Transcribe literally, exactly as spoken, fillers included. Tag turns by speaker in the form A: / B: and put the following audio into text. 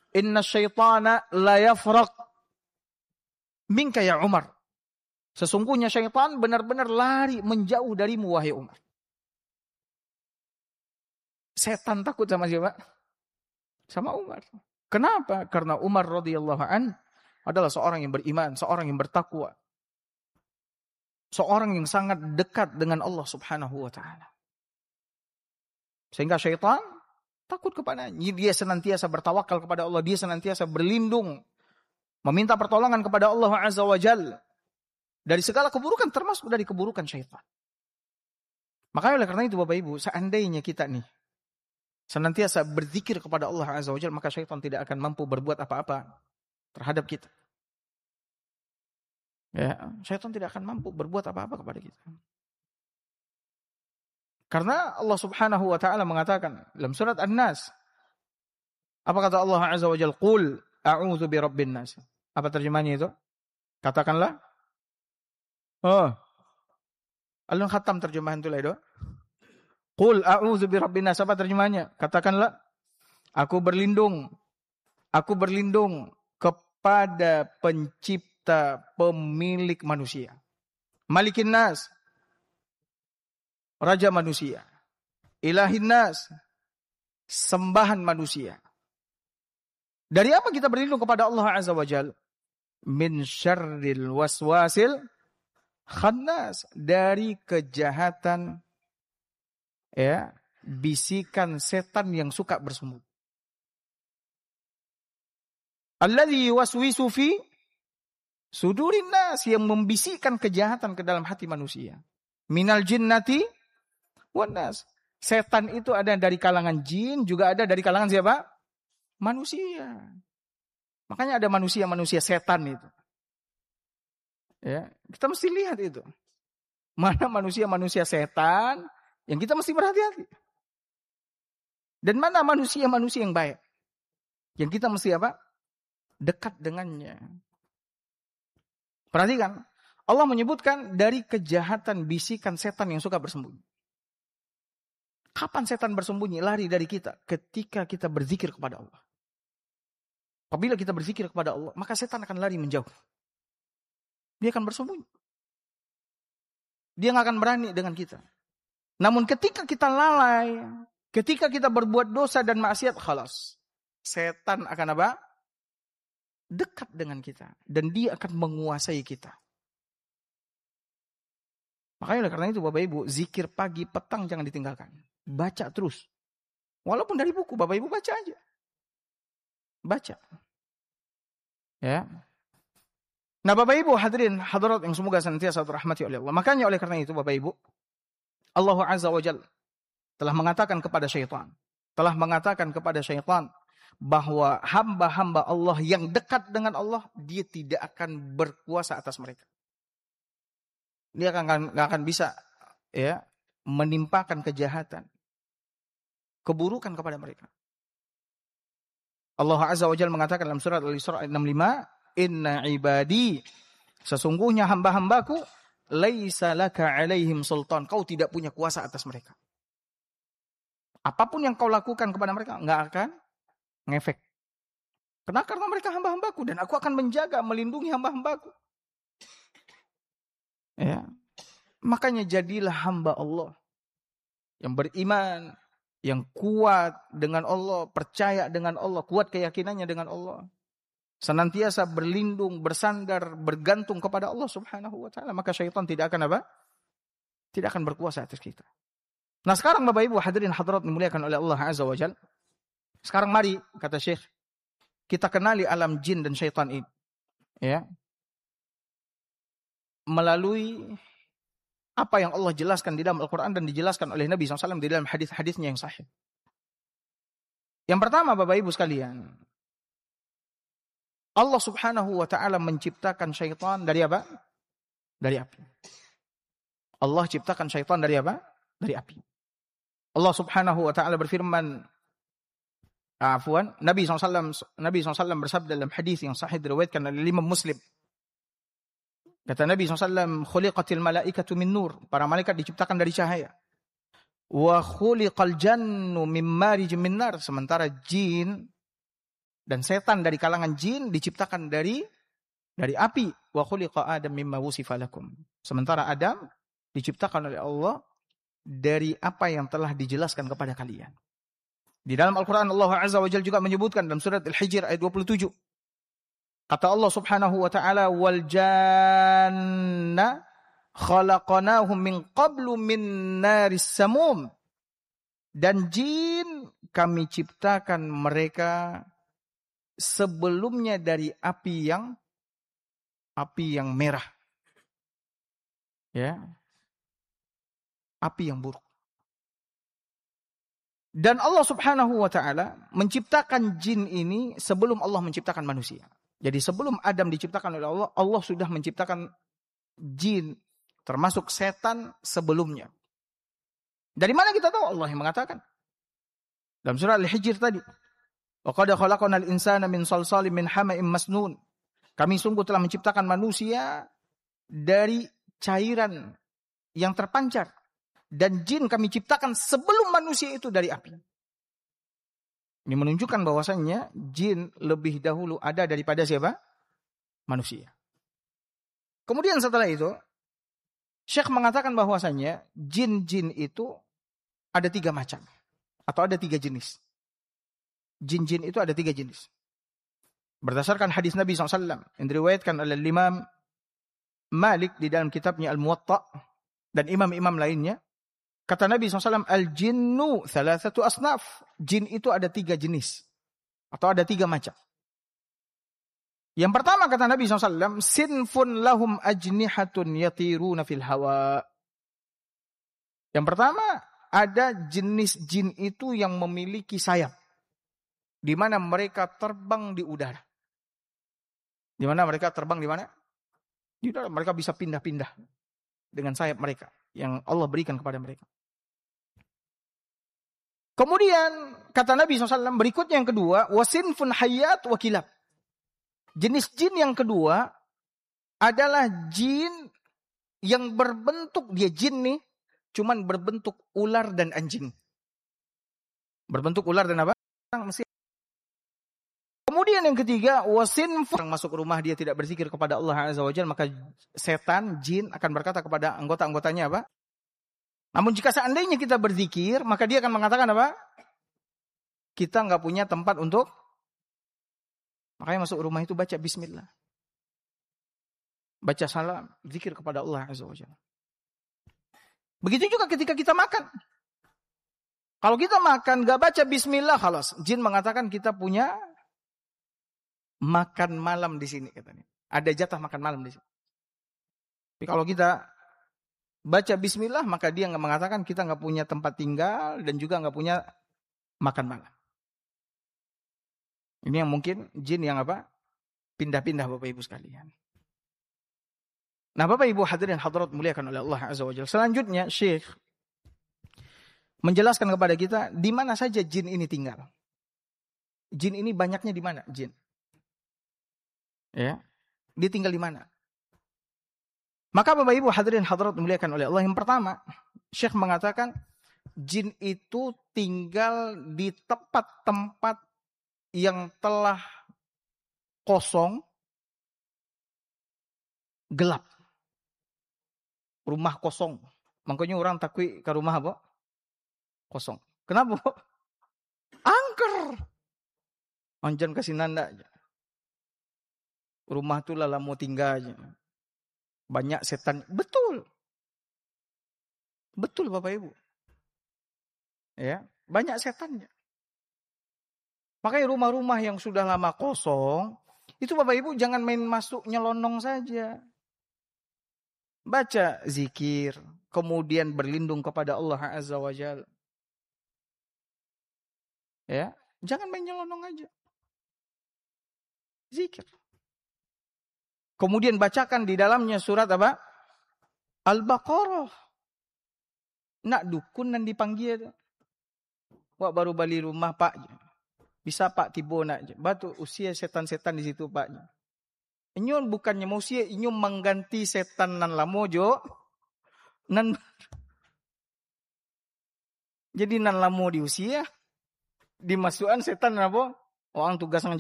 A: Inna syaitana la yafraq minka ya Umar. Sesungguhnya syaitan benar-benar lari menjauh darimu wahai Umar. Setan takut sama siapa? Sama Umar. Kenapa? Karena Umar radhiyallahu an adalah seorang yang beriman, seorang yang bertakwa. Seorang yang sangat dekat dengan Allah Subhanahu wa taala. Sehingga syaitan takut kepadanya. Dia senantiasa bertawakal kepada Allah, dia senantiasa berlindung, meminta pertolongan kepada Allah Azza wa Jalla dari segala keburukan, termasuk dari keburukan syaitan. Makanya oleh karena itu Bapak Ibu, seandainya kita nih senantiasa berzikir kepada Allah Azza wa Jalla, maka syaitan tidak akan mampu berbuat apa-apa terhadap kita. Ya, syaitan tidak akan mampu berbuat apa-apa kepada kita. Karena Allah Subhanahu wa taala mengatakan dalam surat An-Nas, apa kata Allah Azza wa Jalla? Qul a'udzu birabbin nas. Apa terjemahannya itu? Katakanlah. Oh. Alun khatam terjemahan itu lah itu. Qul a'udzu birabbin nas. Apa terjemahannya? Katakanlah, aku berlindung. Aku berlindung kepada pencipta, pemilik manusia. Malikin nas. Raja manusia. Ilahin nas. Sembahan manusia. Dari apa kita berlindung kepada Allah Azza wa Jalla? Min syarril waswasil khannas. Dari kejahatan, ya, bisikan setan yang suka bersembunyi. Alladzi yuwaswisu fi sudurin nas, yang membisikkan kejahatan ke dalam hati manusia. Minal jinnati wan nas. Setan itu ada dari kalangan jin, juga ada dari kalangan siapa? Manusia. Makanya ada manusia-manusia setan itu. Ya, kita mesti lihat itu. Mana manusia-manusia setan yang kita mesti berhati-hati. Dan mana manusia-manusia yang baik. Yang kita mesti apa? Dekat dengannya. Perhatikan, Allah menyebutkan dari kejahatan bisikan setan yang suka bersembunyi. Kapan setan bersembunyi, lari dari kita? Ketika kita berzikir kepada Allah. Apabila kita berzikir kepada Allah, maka setan akan lari menjauh. Dia akan bersembunyi. Dia nggak akan berani dengan kita. Namun ketika kita lalai, ketika kita berbuat dosa dan maksiat, khalas. Setan akan apa? Dekat dengan kita. Dan dia akan menguasai kita. Makanya oleh karena itu Bapak Ibu, zikir pagi, petang jangan ditinggalkan. Baca terus. Walaupun dari buku, Bapak Ibu baca aja. Baca. Ya. Nah Bapak Ibu hadirin hadirat yang semoga senantiasa dirahmati oleh Allah. Makanya oleh karena itu Bapak Ibu, Allah Azza wa Jalla telah mengatakan kepada syaitan, telah mengatakan kepada syaitan bahwa hamba-hamba Allah yang dekat dengan Allah, dia tidak akan berkuasa atas mereka. Dia akan nggak akan bisa, ya, menimpakan kejahatan, keburukan kepada mereka. Allah Azza wa Jalla mengatakan dalam surat Al-Isra ayat enam puluh lima, Inna ibadi, sesungguhnya hamba-hambaku, laisa laka alaihim sultan, kau tidak punya kuasa atas mereka. Apapun yang kau lakukan kepada mereka nggak akan ngefek. Kenapa? Karena mereka hamba-hambaku dan aku akan menjaga, melindungi hamba-hambaku. Ya, makanya jadilah hamba Allah yang beriman, yang kuat dengan Allah, percaya dengan Allah, kuat keyakinannya dengan Allah. Senantiasa berlindung, bersandar, bergantung kepada Allah Subhanahu wa taala, maka syaitan tidak akan apa? Tidak akan berkuasa atas kita. Nah, sekarang Bapak Ibu hadirin hadirat dimuliakan oleh Allah Azza wa Jalla. Sekarang mari, kata Syekh, kita kenali alam jin dan syaitan ini. Ya. Melalui apa yang Allah jelaskan di dalam Al-Quran dan dijelaskan oleh Nabi shallallahu alaihi wasallam di dalam hadis-hadisnya yang sahih. Yang pertama Bapak Ibu sekalian, Allah Subhanahu wa ta'ala menciptakan syaitan dari apa? Dari api. Allah ciptakan syaitan dari apa? Dari api. Allah Subhanahu wa ta'ala berfirman, afwan, Nabi shallallahu alaihi wasallam Nabi shallallahu alaihi wasallam bersabda dalam hadis yang sahih diriwayatkan oleh Imam Muslim. Kata Nabi shallallahu alaihi wasallam, khuliqatil malaikatu min nur. Para malaikat diciptakan dari cahaya. Wa khuliqal jannu min marij min nar. Sementara jin Dan setan dari kalangan jin diciptakan dari dari api. Wa khuliqa Adam mimma wusifa lakum. Sementara Adam diciptakan oleh Allah dari apa yang telah dijelaskan kepada kalian. Di dalam Al-Quran Allah Azza wa Jalla juga menyebutkan dalam surat Al-Hijr ayat dua puluh tujuh. Kata Allah Subhanahu wa taala, "Wal janna khalaqnahum min qablu min naris samum." Dan jin kami ciptakan mereka sebelumnya dari api yang api yang merah. Ya. Api yang buruk. Dan Allah Subhanahu wa taala menciptakan jin ini sebelum Allah menciptakan manusia. Jadi sebelum Adam diciptakan oleh Allah, Allah sudah menciptakan jin termasuk setan sebelumnya. Dari mana kita tahu? Allah yang mengatakan. Dalam surah Al-Hijr tadi. Wa qad khalaqnal insana min salsalin min hama'in masnun. Kami sungguh telah menciptakan manusia dari cairan yang terpancar. Dan jin kami ciptakan sebelum manusia itu dari api. Ini menunjukkan bahwasannya jin lebih dahulu ada daripada siapa? Manusia. Kemudian setelah itu, Syekh mengatakan bahwasannya jin-jin itu ada tiga macam. Atau ada tiga jenis. Jin-jin itu ada tiga jenis. Berdasarkan hadis Nabi shallallahu alaihi wasallam yang diriwayatkan oleh Imam Malik di dalam kitabnya Al-Muwatta dan imam-imam lainnya. Kata Nabi shallallahu alaihi wasallam, Al-jinnu thalathatu asnaf. Jin itu ada tiga jenis. Atau ada tiga macam. Yang pertama kata Nabi shallallahu alaihi wasallam, Sinfun lahum ajnihatun yatiruna fil hawa. Yang pertama, ada jenis jin itu yang memiliki sayap. Di mana mereka terbang di udara. Di mana mereka terbang di mana? Di udara. Mereka bisa pindah-pindah dengan sayap mereka yang Allah berikan kepada mereka. Kemudian kata Nabi shallallahu alaihi wasallam berikutnya yang kedua, wasinfun hayyat wa kilab. Jenis jin yang kedua adalah jin yang berbentuk, dia jin nih, cuman berbentuk ular dan anjing. Berbentuk ular dan apa? Kemudian yang ketiga, wasinfun masuk rumah dia tidak berzikir kepada Allah Azza wa Jalla, maka setan, jin akan berkata kepada anggota-anggotanya apa? Namun jika seandainya kita berzikir, maka dia akan mengatakan apa? Kita nggak punya tempat untuk, makanya masuk rumah itu baca bismillah. Baca salam, zikir kepada Allah Azza wa Jalla. Begitu juga ketika kita makan. Kalau kita makan nggak baca bismillah, khalas. Jin mengatakan kita punya makan malam di sini katanya. Ada jatah makan malam di sini. Tapi kalau kita baca bismillah, maka dia nggak mengatakan kita nggak punya tempat tinggal dan juga nggak punya makan malam. Ini yang mungkin jin yang apa? Pindah-pindah Bapak Ibu sekalian. Nah Bapak Ibu hadirin hadirat muliakan oleh Allah Azza wa Jalla. Selanjutnya Syekh menjelaskan kepada kita di mana saja jin ini tinggal. Jin ini banyaknya di mana? Jin. Ya. Dia tinggal di mana? Maka Bapak Ibu hadirin hadirat dimuliakan oleh Allah, yang pertama, Syekh mengatakan jin itu tinggal di tempat-tempat yang telah kosong, gelap. Rumah kosong. Makanya orang takui ke rumah apa? Kosong. Kenapa? Angker. Anjan kasih nanda aja. Rumah tu lah mau tinggal aja. Banyak setan. Betul. Betul Bapak Ibu. Ya, banyak setannya. Makanya rumah-rumah yang sudah lama kosong, itu Bapak Ibu jangan main masuk nyelonong saja. Baca zikir, kemudian berlindung kepada Allah Azza wa Jalla. Ya, jangan main nyelonong aja. Zikir. Kemudian bacakan di dalamnya surat apa? Al-Baqarah. Nak dukun nan dipanggil. Wak baru balik rumah Pak. Bisa Pak tibo nak. Batu usia setan-setan di situ Pak. Inyun bukannya usia, inyun mengganti setan nan lamo jo. Nan jadi nan lamo di usia. Dimasukan setan apa? Orang tugas